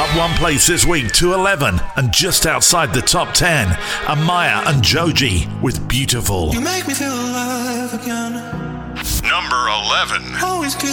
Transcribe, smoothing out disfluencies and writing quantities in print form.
up one place this week to 11, and just outside the top 10, Amaya and Joji with Beautiful. You make me feel alive again. Number 11. Always good.